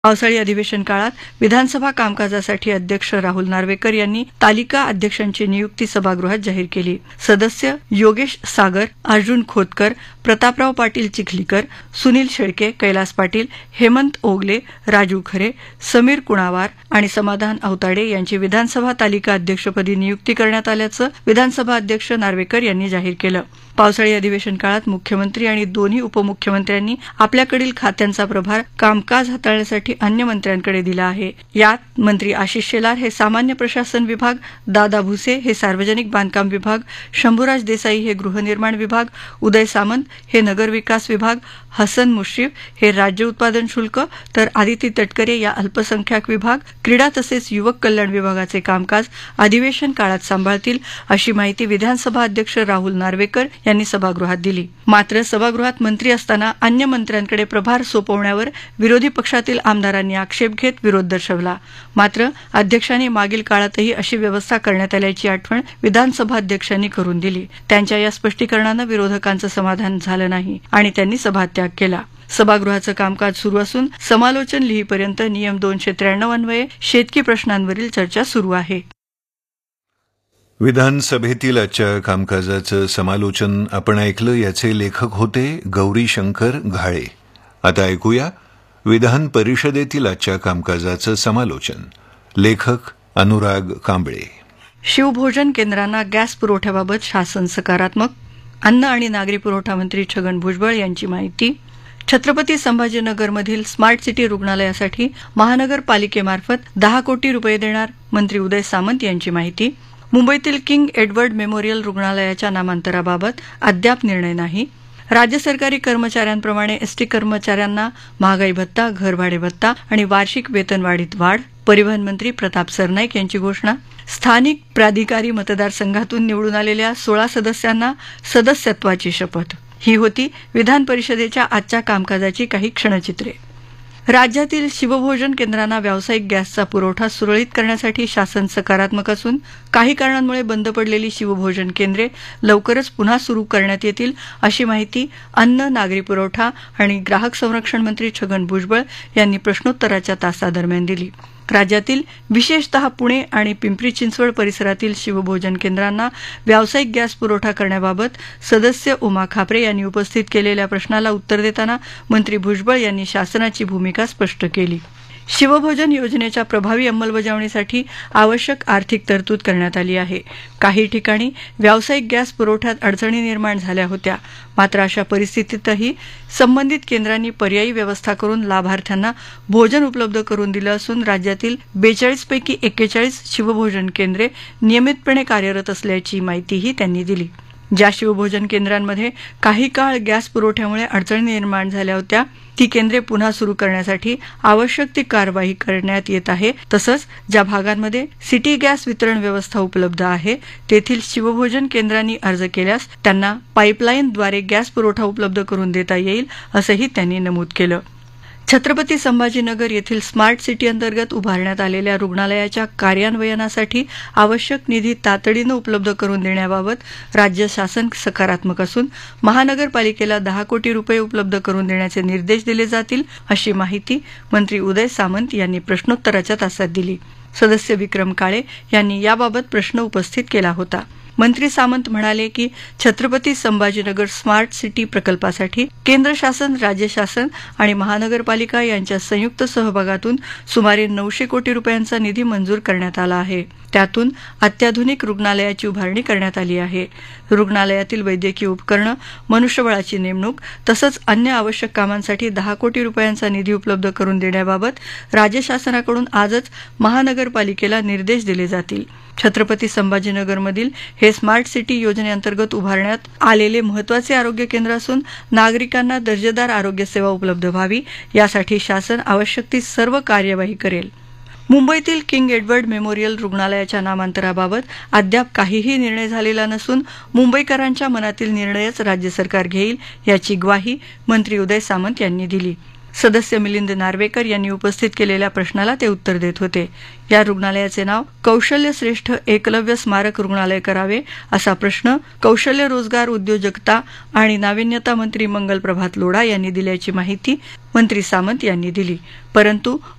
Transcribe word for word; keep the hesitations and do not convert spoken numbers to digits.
पावसाळी अधिवेशन काळात विधानसभा कामकाजासाठी अध्यक्ष राहुल नार्वेकर यांनी तालिका अध्यक्षांची नियुक्ती सभागृहात जाहीर केली. सदस्य योगेश सागर, अर्जुन खोतकर, प्रतापराव पाटील चिखलीकर, सुनील शेळके, कैलास पाटील, हेमंत ओगले, राजू खरे, समीर कुणावार आणि समाधान अवताडे यांची विधानसभा तालिका अध्यक्षपदी नियुक्ती करण्यात आल्याचं विधानसभा अध्यक्ष नार्वेकर यांनी जाहीर केलं. पावसाळी अधिवेशन काळात मुख्यमंत्री आणि दोन्ही उपमुख्यमंत्र्यांनी आपल्याकडील खात्यांचा प्रभार कामकाज हाताळण्यासाठी अन्य मंत्र्यांकडे दिला आहे. यात मंत्री आशिष शेलार हे सामान्य प्रशासन विभाग, दादा भुसे हे सार्वजनिक बांधकाम विभाग, शंभूराज देसाई हे गृहनिर्माण विभाग, उदय सामंत हे नगरविकास विभाग, हसन मुश्रीफ हे राज्य उत्पादन शुल्क, तर आदिती तटकरे या अल्पसंख्याक विभाग, क्रीडा तसेच युवक कल्याण विभागाचे कामकाज अधिवेशन काळात सांभाळतील अशी माहिती विधानसभा अध्यक्ष राहुल नार्वेकर यांनी सभागृहात दिली. मात्र सभागृहात मंत्री असताना अन्य मंत्र्यांकडे प्रभार सोपवण्यावर विरोधी पक्षातील आमदारांनी आक्षेप घेत विरोध दर्शवला. मात्र अध्यक्षांनी मागील काळातही अशी व्यवस्था करण्यात आल्याची आठवण विधानसभा अध्यक्षांनी करून दिली. त्यांच्या या स्पष्टीकरणानं विरोधकांचं समाधान झालं नाही आणि त्यांनी सभात्याग केला. सभागृहाचं कामकाज सुरू असून समालोचन लिहीपर्यंत नियम दोनशे त्र्याण्णव अन्वये शेतकी प्रश्नांवरील चर्चा सुरू आहे. विधानसभेतील आजच्या कामकाजाचं समालोचन आपण ऐकलं. याचे लेखक होते गौरी शंकर घाळे. आता ऐकूया विधान परिषदेतील आजच्या कामकाजाचं समालोचन. लेखक अनुराग कांबळे. शिवभोजन केंद्रांना गॅस पुरवठ्याबाबत शासन सकारात्मक. अन्न आणि नागरी पुरवठा मंत्री छगन भुजबळ यांची माहिती. छत्रपती संभाजीनगरमधील स्मार्ट सिटी रुग्णालयासाठी महानगरपालिकेमार्फत दहा कोटी रुपये देणार, मंत्री उदय सामंत यांची माहिती. मुंबईतील किंग एडवर्ड मेमोरियल रुग्णालयाच्या नामांतराबाबत अद्याप निर्णय नाही. राज्य सरकारी कर्मचाऱ्यांप्रमाणे एसटी कर्मचाऱ्यांना महागाई भत्ता, घरभाडे भत्ता आणि वार्षिक वेतनवाढीत वाढ. परिवहन मंत्री प्रताप सरनाईक यांची घोषणा. स्थानिक प्राधिकारी मतदारसंघातून निवडून आलेल्या सोळा सदस्यांना सदस्यत्वाची शपथ. ही होती विधान परिषदेच्या आजच्या कामकाजाची काही क्षणचित्रे. राज्यातील शिवभोजन केंद्रांना व्यावसायिक गॅसचा पुरवठा सुरळीत करण्यासाठी शासन सकारात्मक असून काही कारणांमुळे बंद पडलेली शिवभोजन केंद्रे लवकरच पुन्हा सुरू करण्यात येतील अशी माहिती अन्न, नागरी पुरवठा आणि ग्राहक संरक्षण मंत्री छगन भुजबळ यांनी प्रश्नोत्तराच्या तासादरम्यान दिली. राज्यातील विशेषतः पुणे आणि पिंपरी चिंचवड परिसरातील शिवभोजन केंद्रांना व्यावसायिक गॅस पुरवठा करण्याबाबत सदस्य उमा खापरे यांनी उपस्थित केलेल्या प्रश्नाला उत्तर देताना मंत्री भुजबळ यांनी शासनाची भूमिका स्पष्ट केली. शिवभोजन योजनेच्या प्रभावी अंमलबजावणीसाठी आवश्यक आर्थिक तरतूद करण्यात आली आहे. काही ठिकाणी व्यावसायिक गॅस पुरवठ्यात अडचणी निर्माण झाल्या होत्या. मात्र अशा परिस्थितीतही संबंधित केंद्रांनी पर्यायी व्यवस्था करून लाभार्थ्यांना भोजन उपलब्ध करून दिलं असून राज्यातील बेचाळीस पैकी एक्केचाळीस शिवभोजन केंद्रे नियमितपणे कार्यरत असल्याची माहितीही त्यांनी दिली. ज्या शिवभोजन केंद्रांमध्ये काही काळ गॅस पुरवठ्यामुळे अडचणी निर्माण झाल्या होत्या ती केंद्रे पुन्हा सुरू करण्यासाठी आवश्यक ती कारवाई करण्यात येत आहे. तसंच ज्या भागांमध्ये सिटी गॅस वितरण व्यवस्था उपलब्ध आहे तेथील शिवभोजन केंद्रांनी अर्ज केल्यास त्यांना पाईपलाईनद्वारे गॅस पुरवठा उपलब्ध करून देता येईल असंही त्यांनी नमूद केलं. छत्रपती संभाजीनगर येथील स्मार्ट सिटी अंतर्गत उभारण्यात आलेल्या रुग्णालयाच्या कार्यान्वयनासाठी आवश्यक निधी तातडीनं उपलब्ध करून देण्याबाबत राज्य शासन सकारात्मक असून महानगरपालिकेला दहा कोटी रुपये उपलब्ध करून देण्याचे निर्देश दिले जातील अशी माहिती मंत्री उदय सामंत यांनी प्रश्नोत्तराच्या तासात दिली. सदस्य विक्रम काळे यांनी याबाबत प्रश्न उपस्थित केला होता. मंत्री सामंत म्हणाले की छत्रपती संभाजीनगर स्मार्ट सिटी प्रकल्पासाठी केंद्र शासन, राज्य शासन आणि महानगरपालिका यांच्या संयुक्त सहभागातून सुमारे नऊशे कोटी रुपयांचा निधी मंजूर करण्यात आला आहे. त्यातून अत्याधुनिक रुग्णालयाची उभारणी करण्यात आली आहे. रुग्णालयातील वैद्यकीय उपकरणं, मनुष्यबळाची नेमणूक तसंच अन्य आवश्यक कामांसाठी दहा कोटी रुपयांचा निधी उपलब्ध करून देण्याबाबत राज्य शासनाकडून आजच महानगरपालिकेला निर्देश दिले जातील. छत्रपती संभाजीनगरमधील हे स्मार्ट सिटी योजनेअंतर्गत उभारण्यात आलेले महत्त्वाचे आरोग्य केंद्र असून नागरिकांना दर्जेदार आरोग्य सेवा उपलब्ध व्हावी यासाठी शासन आवश्यक ती सर्व कार्यवाही करेल. मुंबईतील किंग एडवर्ड मेमोरियल रुग्णालयाच्या नामांतराबाबत अद्याप काहीही निर्णय झालेला नसून मुंबईकरांच्या मनातील निर्णयच राज्य सरकार घेईल याची ग्वाही मंत्री उदय सामंत यांनी दिली. सदस्य मिलिंद नार्वेकर यांनी उपस्थित केलेल्या प्रश्नाला ते उत्तर देत होते. या रुग्णालयाचे नाव कौशल्यश्रेष्ठ एकलव्य स्मारक रुग्णालय करावे असा प्रश्न कौशल्य रोजगार उद्योजकता आणि नाविन्यता मंत्री मंगल प्रभात लोढा यांनी दिल्याची माहिती मंत्री सामंत यांनी दिली. परंतु